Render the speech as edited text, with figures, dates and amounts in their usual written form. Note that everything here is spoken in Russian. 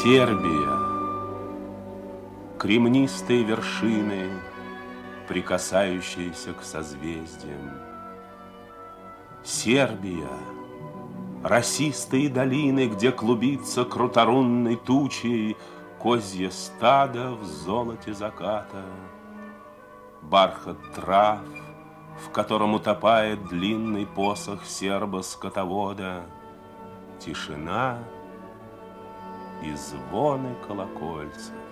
Сербия, кремнистые вершины, прикасающиеся к созвездиям. Сербия, росистые долины, где клубится круторунной тучей козье стадо в золоте заката. Бархат трав, в котором утопает длинный посох серба-скотовода. Тишина и звоны колокольцев.